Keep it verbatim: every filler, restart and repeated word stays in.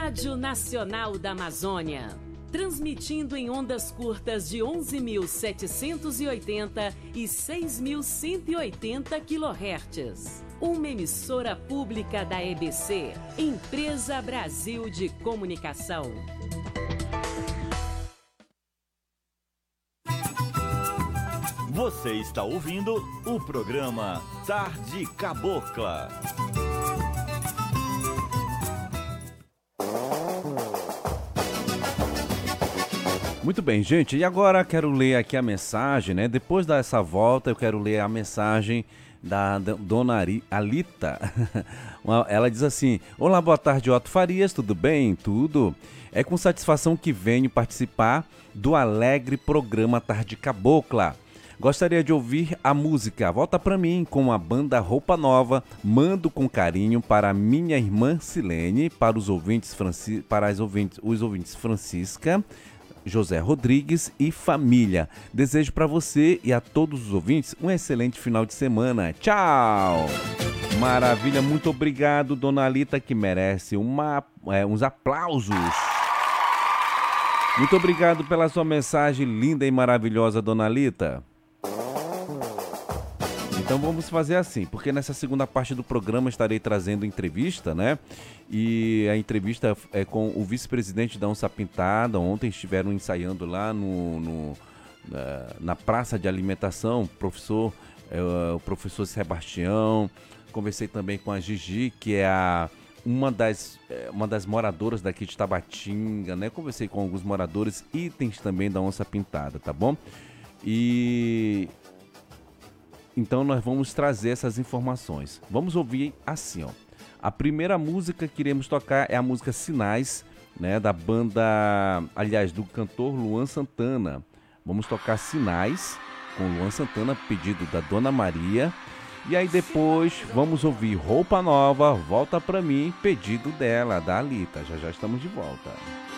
Rádio Nacional da Amazônia. Transmitindo em ondas curtas de onze mil setecentos e oitenta e seis mil cento e oitenta quilohertz. Uma emissora pública da E B C, Empresa Brasil de Comunicação. Você está ouvindo o programa Tarde Cabocla. Muito bem, gente, e agora quero ler aqui a mensagem, né? Depois dessa volta eu quero ler a mensagem da dona Ari, Alita. Ela diz assim: olá, boa tarde, Otto Farias, tudo bem? Tudo. É com satisfação que venho participar do alegre programa Tarde Cabocla. Gostaria de ouvir a música Volta Pra Mim com a banda Roupa Nova. Mando com carinho para minha irmã Silene, para os ouvintes, Franci... para as ouvintes... os ouvintes Francisca, José Rodrigues e família. Desejo para você e a todos os ouvintes um excelente final de semana. Tchau! Maravilha, muito obrigado, dona Alita, que merece uma, é, uns aplausos. Muito obrigado pela sua mensagem linda e maravilhosa, dona Alita. Então vamos fazer assim, porque nessa segunda parte do programa estarei trazendo entrevista, né? E a entrevista é com o vice-presidente da Onça Pintada. Ontem estiveram ensaiando lá no, no, na, na praça de alimentação, professor, é, o professor Sebastião. Conversei também com a Gigi, que é a, uma, das, é, uma das moradoras daqui de Tabatinga, né? Conversei com alguns moradores, itens também da Onça Pintada, tá bom? E... então nós vamos trazer essas informações. Vamos ouvir assim, ó. A primeira música que iremos tocar é a música Sinais, né, da banda, aliás, do cantor Luan Santana. Vamos tocar Sinais com Luan Santana, pedido da Dona Maria. E aí depois vamos ouvir Roupa Nova, Volta Pra Mim, pedido dela, da Alita. Já já estamos de volta.